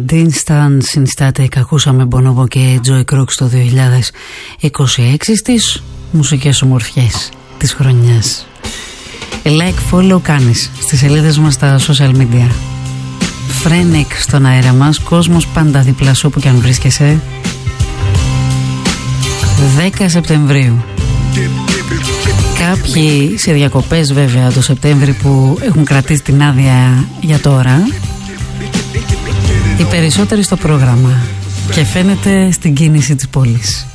Instant Synstatic. Ακούσαμε Bonobo και Joy Crook το 2026 στις μουσικές ομορφιές της χρονιάς. Like, follow κάνεις στις σελίδες μας στα social media. Φρένικ στον αέρα μας, κόσμος πάντα δίπλα σου όπου και αν βρίσκεσαι. 10 Σεπτεμβρίου. Κάποιοι σε διακοπές βέβαια το Σεπτέμβρη που έχουν κρατήσει την άδεια για τώρα. Οι περισσότεροι στο πρόγραμμα και φαίνεται στην κίνηση της πόλης.